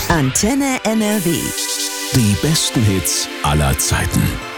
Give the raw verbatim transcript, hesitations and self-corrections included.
Antenne N R W. Die besten Hits aller Zeiten.